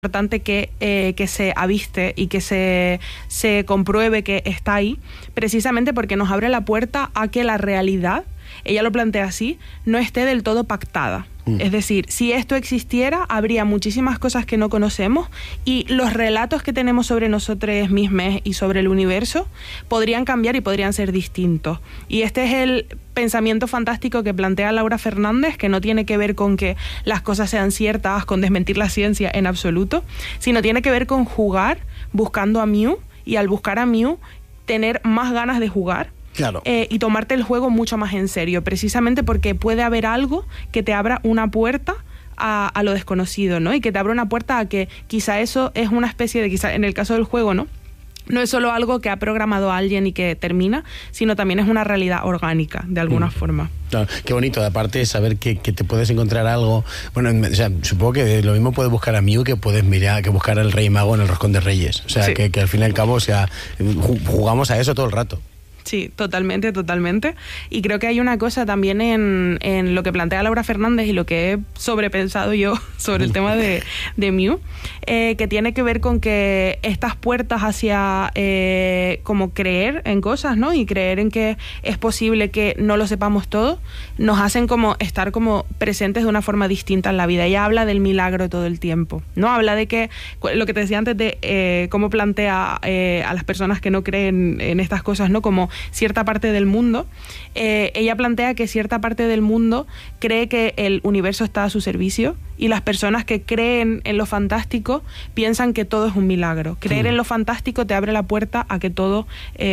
importante que se aviste y que se compruebe que está ahí, precisamente porque nos abre la puerta a que la realidad, ella lo plantea así, no esté del todo pactada. Es decir, si esto existiera, habría muchísimas cosas que no conocemos y los relatos que tenemos sobre nosotros mismos y sobre el universo podrían cambiar y podrían ser distintos. Y este es el pensamiento fantástico que plantea Laura Fernández, que no tiene que ver con que las cosas sean ciertas, con desmentir la ciencia en absoluto, sino tiene que ver con jugar buscando a Mew, y al buscar a Mew tener más ganas de jugar. Claro. Y tomarte el juego mucho más en serio, precisamente porque puede haber algo que te abra una puerta a lo desconocido, ¿no? Y que te abra una puerta a que quizá eso es una especie de, quizá en el caso del juego, ¿no? No es solo algo que ha programado a alguien y que termina, sino también es una realidad orgánica, de alguna forma. Claro, qué bonito, aparte saber que te puedes encontrar algo. Bueno, o sea, supongo que lo mismo puedes buscar a Mew que puedes mirar, que buscar al Rey Mago en el Roscón de Reyes. O sea, sí. que al fin y al cabo, o sea, jugamos a eso todo el rato. Sí, totalmente. Y creo que hay una cosa también en lo que plantea Laura Fernández y lo que he sobrepensado yo sobre el tema de Mew, que tiene que ver con que estas puertas hacia como creer en cosas, ¿no? Y creer en que es posible que no lo sepamos todo, nos hacen como estar como presentes de una forma distinta en la vida. Ella habla del milagro todo el tiempo, ¿no? Habla de que, lo que te decía antes de cómo plantea a las personas que no creen en estas cosas, ¿no? Como cierta parte del mundo, ella plantea que cierta parte del mundo cree que el universo está a su servicio, y las personas que creen en lo fantástico piensan que todo es un milagro. Creer en lo fantástico te abre la puerta a que todo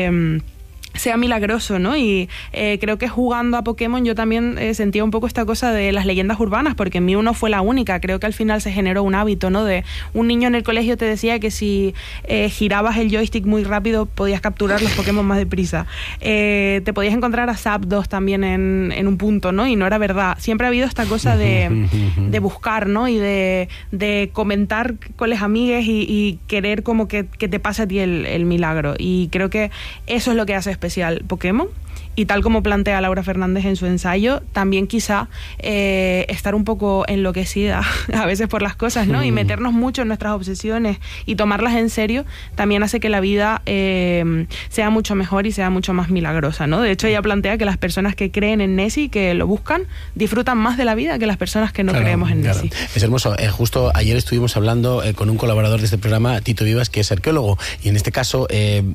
sea milagroso, ¿no? Y creo que jugando a Pokémon yo también sentía un poco esta cosa de las leyendas urbanas, porque Mew no fue la única. Creo que al final se generó un hábito, ¿no? De un niño en el colegio te decía que si girabas el joystick muy rápido podías capturar los Pokémon más deprisa. Te podías encontrar a Zapdos también en un punto, ¿no? Y no era verdad. Siempre ha habido esta cosa de buscar, ¿no? Y de comentar con las amigas y querer como que te pase a ti el milagro. Y creo que eso es lo que hace especial Pokémon, y tal como plantea Laura Fernández en su ensayo, también quizá estar un poco enloquecida a veces por las cosas, ¿no? Y meternos mucho en nuestras obsesiones y tomarlas en serio también hace que la vida sea mucho mejor y sea mucho más milagrosa, ¿no? De hecho, ella plantea que las personas que creen en Nessie, que lo buscan, disfrutan más de la vida que las personas que no creemos en Nessie. Es hermoso. Justo ayer estuvimos hablando con un colaborador de este programa, Tito Vivas, que es arqueólogo, y en este caso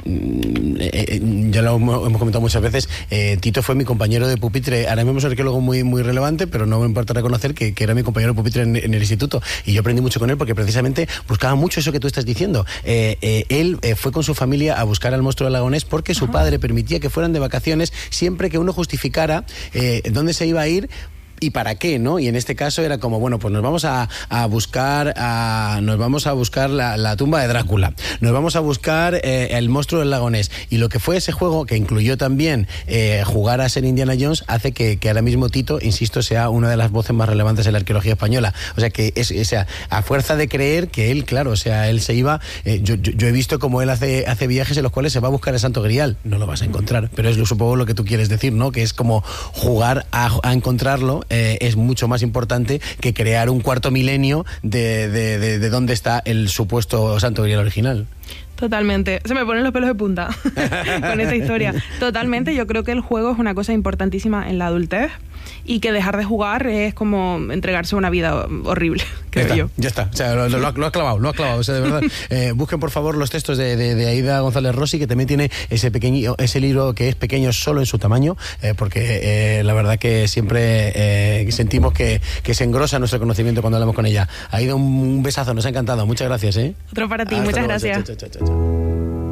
ya lo hemos comentado muchas veces. Tito fue mi compañero de pupitre. Ahora mismo es un arqueólogo muy relevante, pero no me importa reconocer que era mi compañero de pupitre en el instituto, y yo aprendí mucho con él porque precisamente buscaba mucho eso que tú estás diciendo. Él fue con su familia a buscar al monstruo del lago Ness porque su padre permitía que fueran de vacaciones siempre que uno justificara dónde se iba a ir y para qué, ¿no? Y en este caso era como, bueno, pues nos vamos a buscar la tumba de Drácula, nos vamos a buscar el monstruo del lago Ness. Y lo que fue ese juego, que incluyó también jugar a ser Indiana Jones, hace que ahora mismo Tito, insisto, sea una de las voces más relevantes en la arqueología española. O sea, que a fuerza de creer que él, claro, o sea, él se iba... yo he visto como él hace viajes en los cuales se va a buscar el Santo Grial. No lo vas a encontrar, pero es supongo lo que tú quieres decir, ¿no? Que es como jugar a encontrarlo. Es mucho más importante que crear un cuarto milenio de dónde está el supuesto Santo Grial original. Totalmente. Se me ponen los pelos de punta con esta historia. Totalmente. Yo creo que el juego es una cosa importantísima en la adultez, y que dejar de jugar es como entregarse a una vida horrible, creo yo. Ya está. O sea, lo has clavado. O sea, de verdad. Busquen, por favor, los textos de Aida González Rossi, que también tiene ese libro que es pequeño solo en su tamaño, porque la verdad que siempre sentimos que se engrosa nuestro conocimiento cuando hablamos con ella. Aida, un besazo, nos ha encantado. Muchas gracias. Otro para ti. Hasta muchas luego. Gracias. Chao.